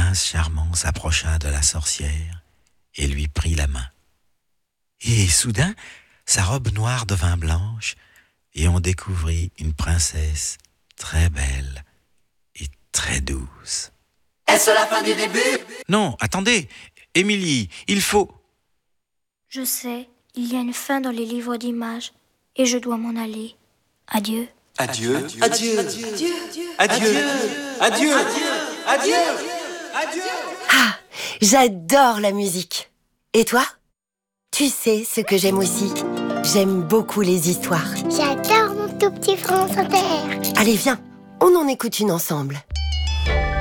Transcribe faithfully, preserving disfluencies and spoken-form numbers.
prince charmant s'approcha de la sorcière et lui prit la main. Et soudain, sa robe noire devint blanche et on découvrit une princesse très belle et très douce. Est-ce la fin du début? Non, attendez, Émilie, il faut... Je sais, il y a une fin dans les livres d'images et je dois m'en aller. Adieu. Adieu, adieu, adieu, adieu, adieu, adieu, adieu, adieu. Ah, j'adore la musique. Et toi? Tu sais ce que j'aime aussi? J'aime beaucoup les histoires. J'adore mon tout petit France Inter. Allez, viens, on en écoute une ensemble.